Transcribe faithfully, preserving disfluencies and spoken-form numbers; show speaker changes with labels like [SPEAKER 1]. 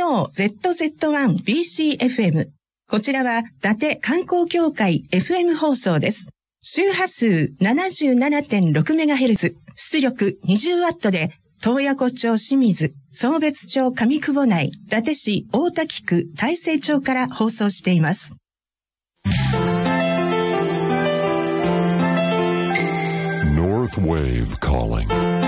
[SPEAKER 1] ノー ゼットゼットワンビーシーエフエム。こちらは伊達観光協会 エフエム 放送です。周波数 ななじゅうななてんろくメガヘルツ、出力にじゅうワットで、洞爺湖町清水、壮別町上久保内、伊達市大滝区大成町から放送しています。
[SPEAKER 2] North Wave calling.